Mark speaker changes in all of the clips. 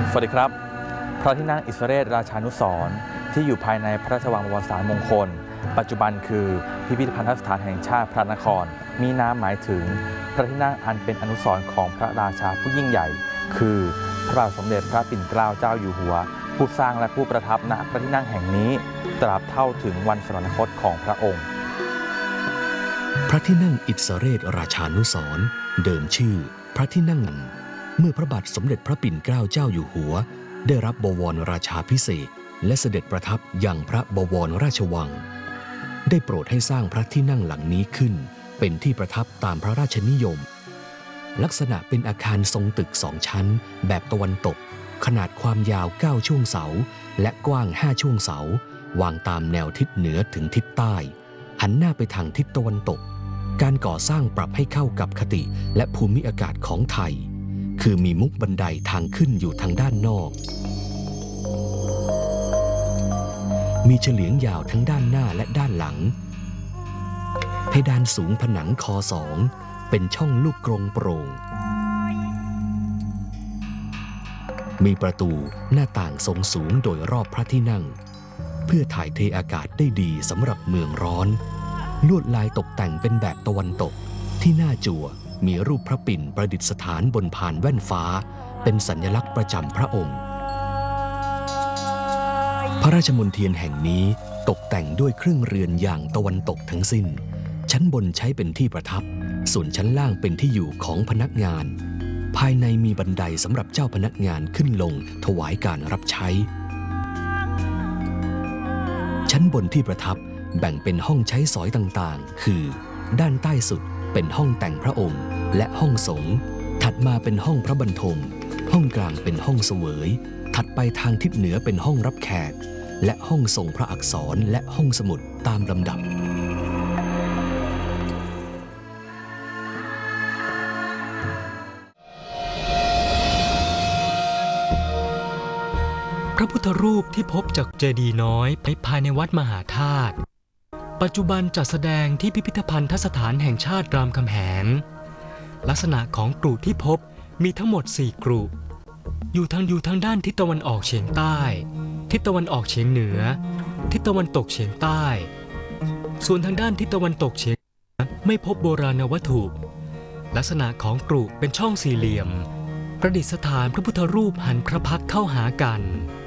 Speaker 1: สวัสดีครับพระที่นั่งอิสราเอลราชานุสรณ์ที่อยู่ภายในพระราชวังบวรสารมงคลปัจจุบันคือพิพิธภัณฑสถานแห่งชาติพระนครมีนามหมายถึงพระที่นั่งอันเป็นอนุสรณ์ของพระราชาผู้ยิ่งใหญ่คือพระบาทสมเด็จพระปิ่นเกล้าเจ้าอยู่หัวผู้สร้างและผู้ประทับณพระที่นั่งแห่งนี้ตราบเท่าถึงวันสวรรคตของพระองค์
Speaker 2: พระที่นั่งอิสราเอลราชานุสรณ์เดิมชื่อพระที่นั่งเมื่อพระบาทสมเด็จพระปิ่นเกล้าเจ้าอยู่หัวได้รับบวรราชาภิเษกและเสด็จประทับยังพระบวรราชวังได้โปรดให้สร้างพระที่นั่งหลังนี้ขึ้นเป็นที่ประทับตามพระราชนิยมลักษณะเป็นอาคารทรงตึก2 ชั้นแบบตะวันตกขนาดความยาว9ช่วงเสาและกว้าง5ช่วงเสาวางตามแนวทิศเหนือถึงทิศใต้หันหน้าไปทางทิศตะวันตกการก่อสร้างปรับให้เข้ากับคติและภูมิอากาศของไทยคือมีมุกบันไดทางขึ้นอยู่ทางด้านนอกมีเฉลียงยาวทั้งด้านหน้าและด้านหลังเพดานสูงผนังค2เป็นช่องลูกกรงโปร่งมีประตูหน้าต่างทรงสูงโดยรอบพระที่นั่งเพื่อถ่ายเทอากาศได้ดีสำหรับเมืองร้อนลวดลายตกแต่งเป็นแบบตะวันตกที่หน้าจั่วมีรูปพระปิ่นประดิษฐานบนพานแว่นฟ้าเป็นสัญลักษณ์ประจำพระองค์พระราชมณฑลแห่งนี้ตกแต่งด้วยเครื่องเรือนอย่างตะวันตกทั้งสิ้นชั้นบนใช้เป็นที่ประทับส่วนชั้นล่างเป็นที่อยู่ของพนักงานภายในมีบันไดสำหรับเจ้าพนักงานขึ้นลงถวายการรับใช้ชั้นบนที่ประทับแบ่งเป็นห้องใช้สอยต่างๆคือด้านใต้สุดเป็นห้องแต่งพระองค์และห้องสงฆ์ถัดมาเป็นห้องพระบรรทมห้องกลางเป็นห้องเสวยถัดไปทางทิศเหนือเป็นห้องรับแขกและห้องทรงพระอักษรและห้องสมุดตามลำดับ
Speaker 3: พระพุทธรูปที่พบจากเจดีย์น้อยภายในวัดมหาธาตุปัจจุบันจัดแสดงที่พิพิธภัณฑสถานแห่งชาติรามคำแหงลักษณะของกรุที่พบมีทั้งหมด4กรุอยู่ทางด้านทิศตะวันออกเฉียงใต้ทิศตะวันออกเฉียงเหนือทิศตะวันตกเฉียงใต้ส่วนทางด้านทิศตะวันตกเฉียงเหนือไม่พบโบราณวัตถุลักษณะของกรุเป็นช่องสี่เหลี่ยมประดิษฐานพระพุทธรูปหันพระพักตร์เข้าหากัน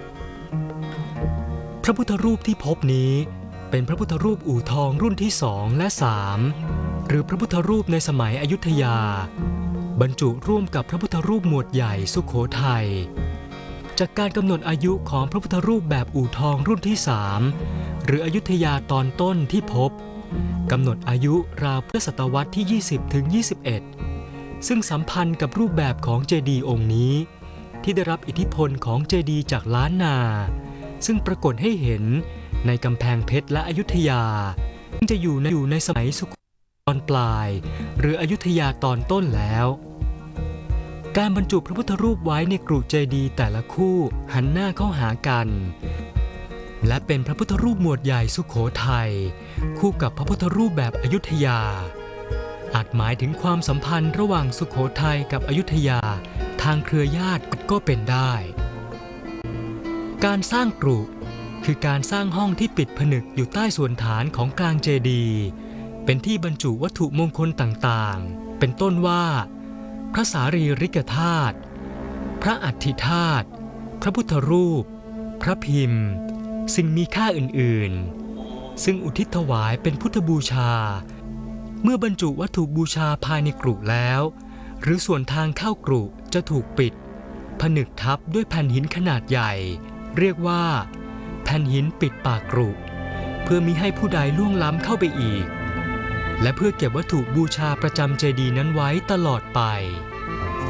Speaker 3: พระพุทธรูปที่พบนี้เป็นพระพุทธรูปอู่ทองรุ่นที่2และ3หรือพระพุทธรูปในสมัยอยุธยาบรรจุร่วมกับพระพุทธรูปหมวดใหญ่สุโขทัยจากการกำหนดอายุของพระพุทธรูปแบบอู่ทองรุ่นที่3หรืออยุธยาตอนต้นที่พบกำหนดอายุราวพุทธศตวรรษที่20ถึง21ซึ่งสัมพันธ์กับรูปแบบของเจดีย์องค์นี้ที่ได้รับอิทธิพลของเจดีย์จากล้านนาซึ่งปรากฏให้เห็นในกำแพงเพชรและอยุธยาซึ่งจะอยู่ในสมัยสุโขทัยตอนปลายหรืออยุธยาตอนต้นแล้วการบรรจุพระพุทธรูปไว้ในกรุเจดีย์แต่ละคู่หันหน้าเข้าหากันและเป็นพระพุทธรูปหมวดใหญ่สุโขทัยคู่กับพระพุทธรูปแบบอยุธยาอาจหมายถึงความสัมพันธ์ระหว่างสุโขทัยกับอยุธยาทางเครือญาติก็เป็นได้การสร้างกรุคือการสร้างห้องที่ปิดผนึกอยู่ใต้ส่วนฐานของกลางเจดีย์เป็นที่บรรจุวัตถุมงคลต่างๆเป็นต้นว่าพระสารีริกธาตุพระอัฐิธาตุพระพุทธรูปพระพิมพ์สิ่งมีค่าอื่นๆซึ่งอุทิศถวายเป็นพุทธบูชาเมื่อบรรจุวัตถุบูชาภายในกรุแล้วหรือส่วนทางเข้ากรุจะถูกปิดผนึกทับด้วยแผ่นหินขนาดใหญ่เรียกว่าแผ่นหินปิดปากกรุเพื่อมิให้ผู้ใดล่วงล้ำเข้าไปอีกและเพื่อเก็บวัตถุบูชาประจำเจดีย์นั้นไว้ตลอดไป